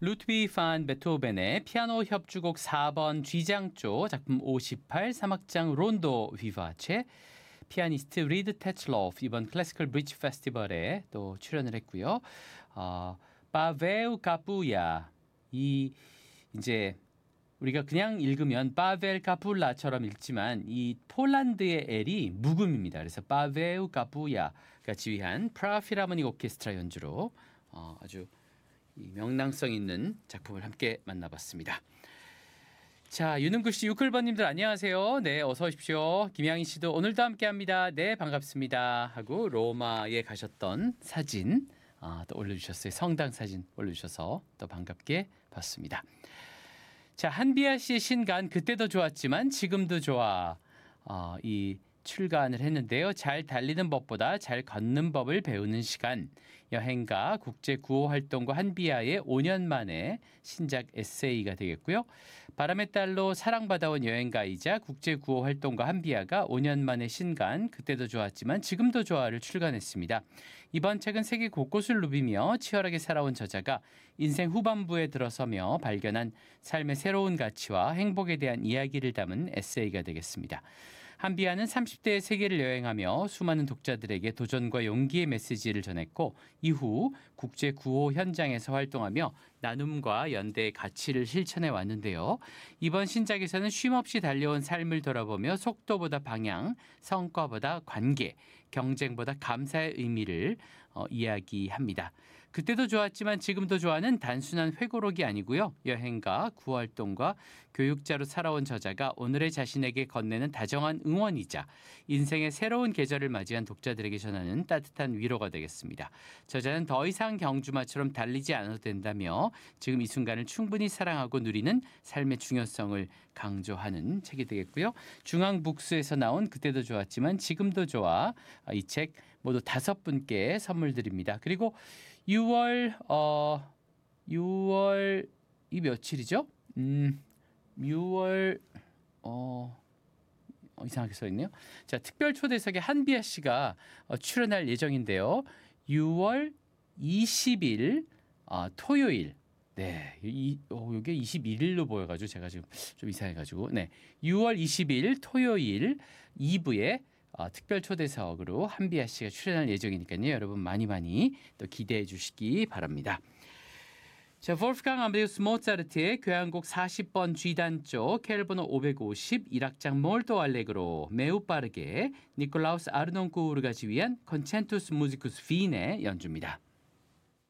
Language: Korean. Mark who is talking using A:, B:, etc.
A: 루트비 판 베토벤의 피아노 협주곡 4번 G장조 작품 58 3악장 론도 비바체 피아니스트 리드 테틀로프 이번 클래시컬 브릿지 페스티벌에 또 출연을 했고요. 파벨 카푸야 이 이제 우리가 그냥 읽으면 파벨 카풀라처럼 읽지만 이 폴란드의 L이 묵음입니다. 그래서 파벨 카푸야가 지휘한 프라필하모닉 오케스트라 연주로 아주 이 명랑성 있는 작품을 함께 만나봤습니다. 자, 윤은구 씨, 유클버님들 안녕하세요. 네, 어서 오십시오. 김양희 씨도 오늘도 함께합니다. 네, 반갑습니다. 하고 로마에 가셨던 사진 또 올려주셨어요. 성당 사진 올려주셔서 또 반갑게 봤습니다. 자, 한비아 씨의 신간 그때도 좋았지만 지금도 좋아 이 출간을 했는데요. 잘 달리는 법보다 잘 걷는 법을 배우는 시간 여행가 국제구호 활동가 한비아의 5년 만에 신작 에세이가 되겠고요. 바람의 딸로 사랑받아온 여행가이자 국제구호 활동가 한비아가 5년 만에 신간 그때도 좋았지만 지금도 좋아를 출간했습니다. 이번 책은 세계 곳곳을 누비며 치열하게 살아온 저자가 인생 후반부에 들어서며 발견한 삶의 새로운 가치와 행복에 대한 이야기를 담은 에세이가 되겠습니다. 한비아는 30대의 세계를 여행하며 수많은 독자들에게 도전과 용기의 메시지를 전했고 이후 국제구호 현장에서 활동하며 나눔과 연대의 가치를 실천해 왔는데요. 이번 신작에서는 쉼없이 달려온 삶을 돌아보며 속도보다 방향, 성과보다 관계, 경쟁보다 감사의 의미를 이야기합니다. 그때도 좋았지만 지금도 좋아는 단순한 회고록이 아니고요. 여행가, 구활동가, 교육자로 살아온 저자가 오늘의 자신에게 건네는 다정한 응원이자 인생의 새로운 계절을 맞이한 독자들에게 전하는 따뜻한 위로가 되겠습니다. 저자는 더 이상 경주마처럼 달리지 않아도 된다며 지금 이 순간을 충분히 사랑하고 누리는 삶의 중요성을 강조하는 책이 되겠고요. 중앙북스에서 나온 그때도 좋았지만 지금도 좋아 이 책 모두 5분께 선물 드립니다. 그리고 6월 이 며칠이죠? 6월 이상하게 써 있네요. 자, 특별 초대석에 한비아 씨가 출연할 예정인데요. 6월 20일 토요일. 네, 이게 21일로 보여가지고 제가 지금 좀 이상해가지고 네, 6월 20일 토요일 2부에 특별 초대석으로 한비아 씨가 출연할 예정이니까요. 여러분 많이 또 기대해 주시기 바랍니다. 자, 볼프강 아마데우스 모차르트의 교향곡 40번 G단조 켈번호 550 1악장 몰토 알레그로 매우 빠르게 니콜라우스 아르논코우르가 지휘한 컨첸투스 무지쿠스 빈의 연주입니다.